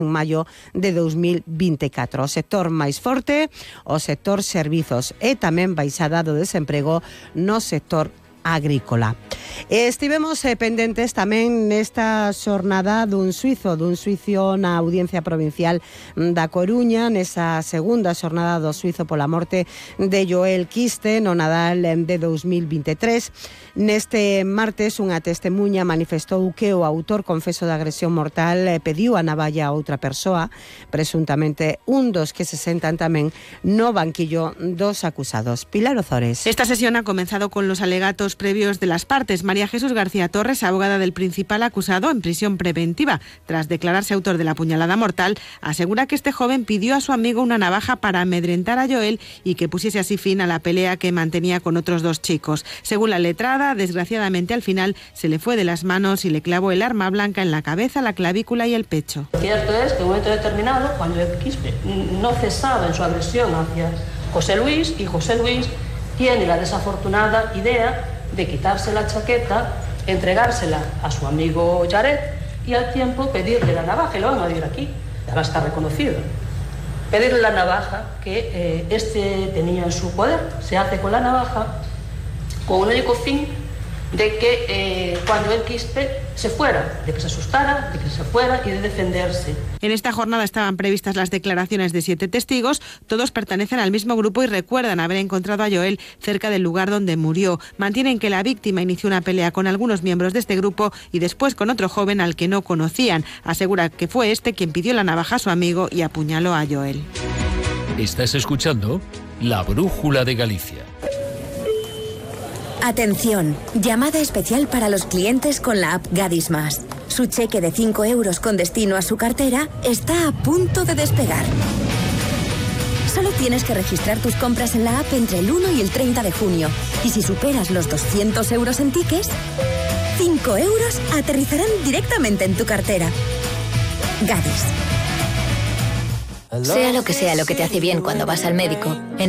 en maio de 2024. O sector máis forte, o sector servizos, e tamén baixada do desemprego no sector agrícola. Estivemos pendentes tamén nesta xornada dun suizo na Audiencia Provincial da Coruña, nesa segunda xornada do suizo pola morte de Joel Quiste no Nadal de 2023. Neste martes, unha testemuña manifestou que o autor confeso da agresión mortal pediu a navalla a outra persoa, presuntamente un dos que se sentan tamén no banquillo dos acusados. Pilar Ozores. Esta sesión ha comenzado con los alegatos previos de las partes. María Jesús García Torres, abogada del principal acusado en prisión preventiva, tras declararse autor de la puñalada mortal, asegura que este joven pidió a su amigo una navaja para amedrentar a Joel y que pusiese así fin a la pelea que mantenía con otros dos chicos. Según la letrada, desgraciadamente al final se le fue de las manos y le clavó el arma blanca en la cabeza, la clavícula y el pecho. Cierto es que en un momento determinado, cuando el Quispe no cesaba en su agresión hacia José Luis, y José Luis tiene la desafortunada idea de quitarse la chaqueta, entregársela a su amigo Jared y al tiempo pedirle la navaja, y lo van a decir aquí, además está reconocido, pedirle la navaja que este tenía en su poder. Se hace con la navaja con un único fin de que cuando el Quispe se fuera, de que se asustara, de que se fuera y de defenderse. En esta jornada estaban previstas las declaraciones de 7 testigos, todos pertenecen al mismo grupo y recuerdan haber encontrado a Joel cerca del lugar donde murió. Mantienen que la víctima inició una pelea con algunos miembros de este grupo y después con otro joven al que no conocían. Asegura que fue este quien pidió la navaja a su amigo y apuñaló a Joel. Estás escuchando La Brújula de Galicia. Atención, llamada especial para los clientes con la app Gadis Más. Su cheque de 5 euros con destino a su cartera está a punto de despegar. Solo tienes que registrar tus compras en la app entre el 1 y el 30 de junio. Y si superas los 200 euros en tickets, 5 euros aterrizarán directamente en tu cartera. Gadis. Sea lo que te hace bien cuando vas al médico,